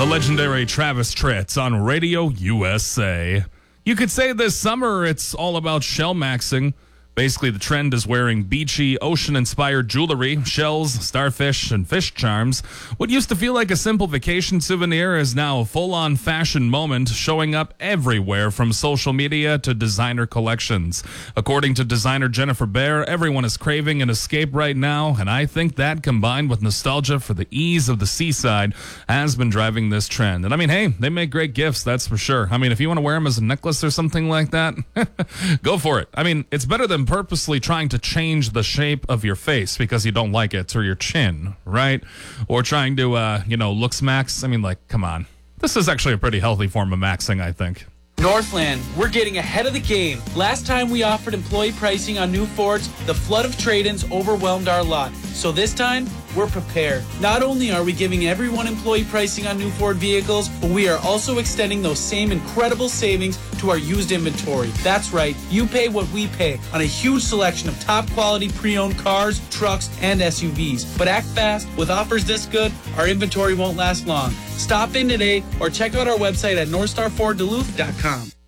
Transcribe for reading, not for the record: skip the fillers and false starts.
The legendary Travis Tritt on Radio USA. You could say this summer it's all about shell maxing. Basically, the trend is wearing beachy, ocean-inspired jewelry, shells, starfish, and fish charms. What used to feel like a simple vacation souvenir is now a full-on fashion moment, showing up everywhere from social media to designer collections. According to designer Jennifer Behr, everyone is craving an escape right now, and I think that, combined with nostalgia for the ease of the seaside, has been driving this trend. And I mean, hey, they make great gifts, that's for sure. I mean, if you want to wear them as a necklace or something like that, go for it. I mean, it's better than purposely trying to change the shape of your face because you don't like it, or your chin, right? Or trying to, looks max. I mean, like, come on. This is actually a pretty healthy form of maxing, I think. Northland, we're getting ahead of the game. Last time we offered employee pricing on new Fords, the flood of trade-ins overwhelmed our lot. So this time, we're prepared. Not only are we giving everyone employee pricing on new Ford vehicles, but we are also extending those same incredible savings to our used inventory. That's right, you pay what we pay on a huge selection of top quality pre-owned cars, trucks, and SUVs. But act fast. With offers this good, our inventory won't last long. Stop in today or check out our website at NorthstarFordDuluth.com.